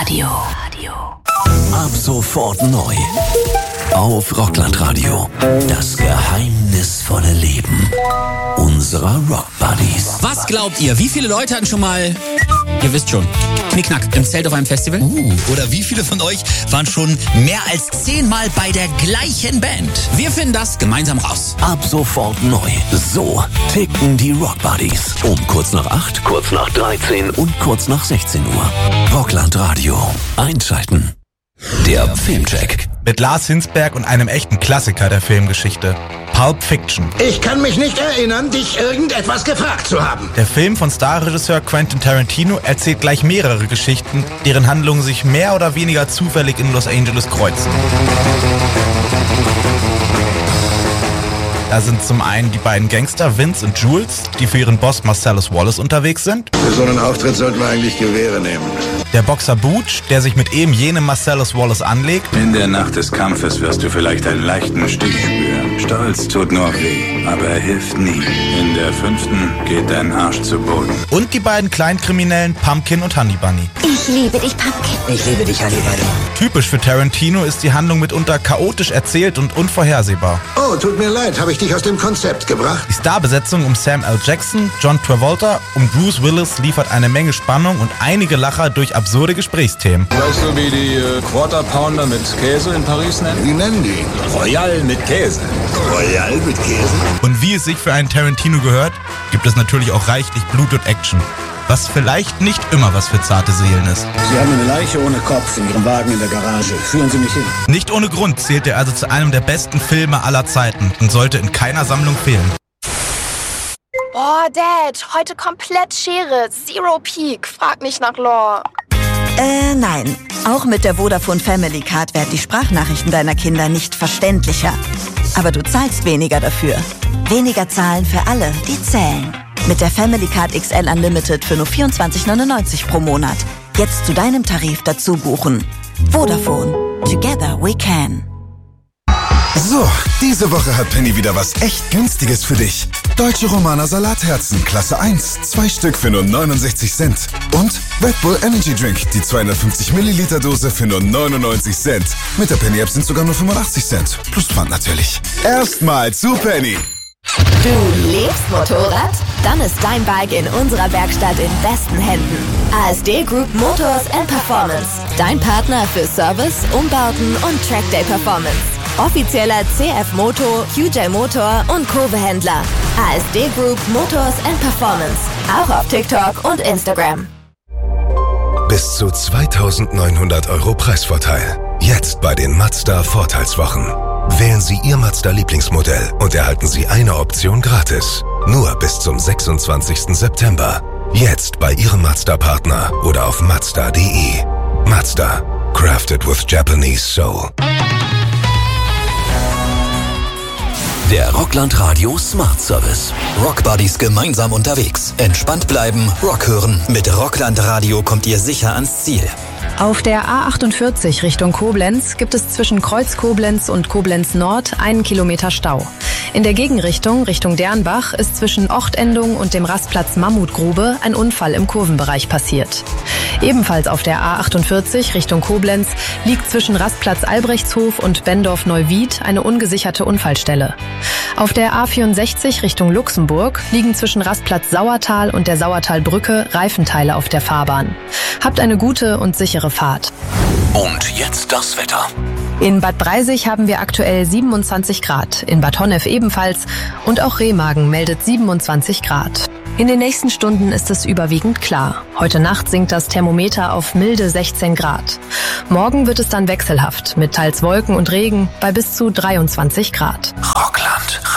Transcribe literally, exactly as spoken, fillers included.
Radio. Ab sofort neu. Auf Rockland-Radio. Das geheimnisvolle Leben unserer Rock-Buddies. Was glaubt ihr, wie viele Leute hatten schon mal, ihr wisst schon, Knickknack im Zelt auf einem Festival? Uh, oder wie viele von euch waren schon mehr als zehnmal bei der gleichen Band? Wir finden das gemeinsam raus. Ab sofort neu. So ticken die Rock-Buddies. Um kurz nach acht, kurz nach dreizehn und kurz nach sechzehn Uhr. Rockland-Radio. Einschalten. Der Filmcheck. Mit Lars Hinsberg und einem echten Klassiker der Filmgeschichte. Pulp Fiction. Ich kann mich nicht erinnern, dich irgendetwas gefragt zu haben. Der Film von Starregisseur Quentin Tarantino erzählt gleich mehrere Geschichten, deren Handlungen sich mehr oder weniger zufällig in Los Angeles kreuzen. Da sind zum einen die beiden Gangster Vince und Jules, die für ihren Boss Marcellus Wallace unterwegs sind. Für so einen Auftritt sollten wir eigentlich Gewehre nehmen. Der Boxer Butch, der sich mit eben jenem Marcellus Wallace anlegt. In der Nacht des Kampfes wirst du vielleicht einen leichten Stich spüren. Stolz tut nur weh, aber er hilft nie. In der fünften geht dein Arsch zu Boden. Und die beiden Kleinkriminellen Pumpkin und Honey Bunny. Ich liebe dich, Pumpkin. Ich liebe dich, Honey Bunny. Typisch für Tarantino ist die Handlung mitunter chaotisch erzählt und unvorhersehbar. Oh, tut mir leid, habe ich dich aus dem Konzept gebracht? Die Starbesetzung um Sam L. Jackson, John Travolta und Bruce Willis liefert eine Menge Spannung und einige Lacher durch absurde Gesprächsthemen. Weißt du, wie die äh, Quarter Pounder mit Käse in Paris nennen? Wie nennen die? Royal mit Käse. Royal mit Käse? Und wie es sich für einen Tarantino gehört, gibt es natürlich auch reichlich Blut und Action. Was vielleicht nicht immer was für zarte Seelen ist. Sie haben eine Leiche ohne Kopf in Ihrem Wagen in der Garage. Führen Sie mich hin. Nicht ohne Grund zählt er also zu einem der besten Filme aller Zeiten und sollte in keiner Sammlung fehlen. Boah, Dad, heute komplett Schere. Zero Peak. Frag nicht nach Lore. Äh, nein. Auch mit der Vodafone Family Card werden die Sprachnachrichten deiner Kinder nicht verständlicher. Aber du zahlst weniger dafür. Weniger zahlen für alle, die zählen. Mit der Family Card X L Unlimited für nur vierundzwanzig neunundneunzig pro Monat. Jetzt zu deinem Tarif dazu buchen. Vodafone. Together we can. So, diese Woche hat Penny wieder was echt Günstiges für dich. Deutsche Romaner Salatherzen, Klasse eins, zwei Stück für nur neunundsechzig Cent. Und Red Bull Energy Drink, die zweihundertfünfzig Milliliter Dose für nur neunundneunzig Cent. Mit der Penny App sind sogar nur fünfundachtzig Cent. Plus Pfand natürlich. Erstmal zu Penny. Du liebst Motorrad? Dann ist dein Bike in unserer Werkstatt in besten Händen. A S D Group Motors and Performance. Dein Partner für Service, Umbauten und Trackday Performance. Offizieller C F Moto, Q J Motor und Kurvehändler. A S D Group Motors and Performance. Auch auf TikTok und Instagram. Bis zu zweitausendneunhundert Euro Preisvorteil. Jetzt bei den Mazda Vorteilswochen. Wählen Sie Ihr Mazda-Lieblingsmodell und erhalten Sie eine Option gratis. Nur bis zum sechsundzwanzigsten September. Jetzt bei Ihrem Mazda-Partner oder auf mazda punkt de. Mazda. Crafted with Japanese Soul. Der Rockland Radio Smart Service. Rockbuddies gemeinsam unterwegs. Entspannt bleiben, Rock hören. Mit Rockland Radio kommt ihr sicher ans Ziel. Auf der A achtundvierzig Richtung Koblenz gibt es zwischen Kreuz Koblenz und Koblenz Nord einen Kilometer Stau. In der Gegenrichtung, Richtung Dernbach, ist zwischen Ochtendung und dem Rastplatz Mammutgrube ein Unfall im Kurvenbereich passiert. Ebenfalls auf der A achtundvierzig Richtung Koblenz liegt zwischen Rastplatz Albrechtshof und Bendorf-Neuwied eine ungesicherte Unfallstelle. Auf der A vierundsechzig Richtung Luxemburg liegen zwischen Rastplatz Sauertal und der Sauertalbrücke Reifenteile auf der Fahrbahn. Habt eine gute und sichere Fahrt. Und jetzt das Wetter. In Bad Breisig haben wir aktuell siebenundzwanzig Grad, in Bad Honnef ebenfalls und auch Remagen meldet siebenundzwanzig Grad. In den nächsten Stunden ist es überwiegend klar. Heute Nacht sinkt das Thermometer auf milde sechzehn Grad. Morgen wird es dann wechselhaft mit teils Wolken und Regen bei bis zu dreiundzwanzig Grad. Rockland